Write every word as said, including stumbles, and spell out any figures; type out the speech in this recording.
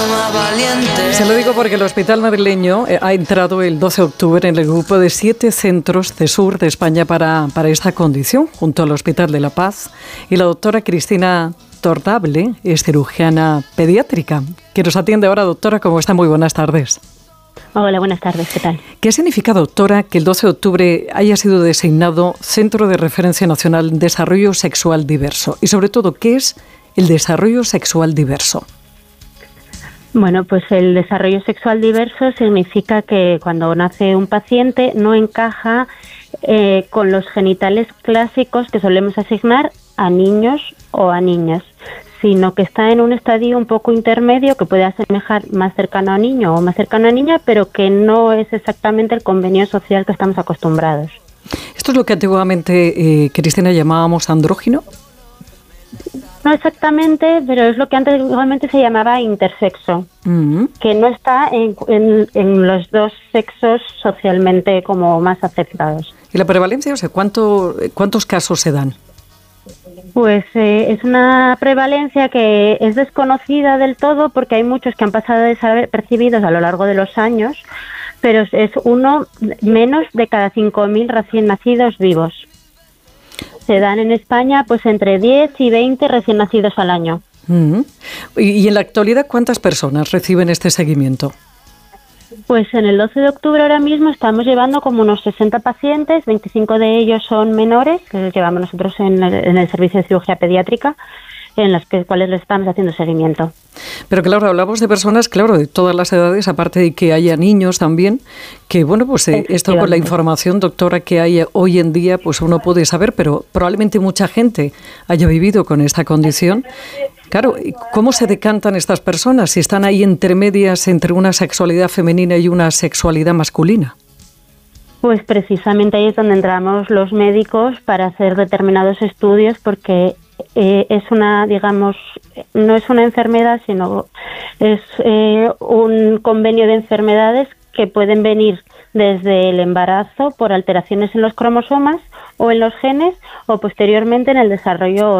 Se lo digo porque el Hospital Madrileño ha entrado el doce de octubre en el grupo de siete centros de sur de España para, para esta condición, junto al Hospital de La Paz. Y la doctora Cristina Tordable es cirujana pediátrica, que nos atiende ahora. Doctora, ¿cómo está? Muy buenas tardes. Hola, buenas tardes, ¿qué tal? ¿Qué significa, doctora, que el doce de octubre haya sido designado Centro de Referencia Nacional en Desarrollo Sexual Diverso? Y sobre todo, ¿qué es el desarrollo sexual diverso? Bueno, pues el desarrollo sexual diverso significa que cuando nace un paciente no encaja eh, con los genitales clásicos que solemos asignar a niños o a niñas, sino que está en un estadio un poco intermedio que puede asemejar más cercano a niño o más cercano a niña, pero que no es exactamente el convenio social que estamos acostumbrados. ¿Esto es lo que antiguamente, eh, Cristina, llamábamos andrógino? No exactamente, pero es lo que antiguamente se llamaba intersexo, uh-huh. que no está en, en, en los dos sexos socialmente como más aceptados. ¿Y la prevalencia? O sea, ¿cuánto, ¿cuántos casos se dan? Pues eh, es una prevalencia que es desconocida del todo porque hay muchos que han pasado desapercibidos a lo largo de los años, pero es uno menos de cada cinco mil recién nacidos vivos. Se dan en España pues entre diez y veinte recién nacidos al año. Uh-huh. y, y en la actualidad, ¿cuántas personas reciben este seguimiento? Pues en el doce de octubre ahora mismo estamos llevando como unos sesenta pacientes, veinticinco de ellos son menores, que llevamos nosotros en el, en el servicio de cirugía pediátrica, en las que, cuales les estamos haciendo seguimiento. Pero claro, hablamos de personas, claro, de todas las edades, aparte de que haya niños también, que bueno, pues eh, esto con la información, doctora, que hay hoy en día, pues uno puede saber, pero probablemente mucha gente haya vivido con esta condición. Claro, ¿cómo se decantan estas personas si están ahí entre medias entre una sexualidad femenina y una sexualidad masculina? Pues precisamente ahí es donde entramos los médicos para hacer determinados estudios, porque eh, es una, digamos, no es una enfermedad, sino es eh, un convenio de enfermedades que pueden venir desde el embarazo por alteraciones en los cromosomas o en los genes o posteriormente en el desarrollo